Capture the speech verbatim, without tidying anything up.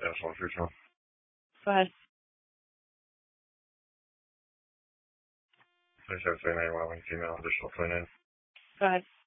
Yeah, so future. Go ahead. I said say name while we female additional twin in. Go ahead.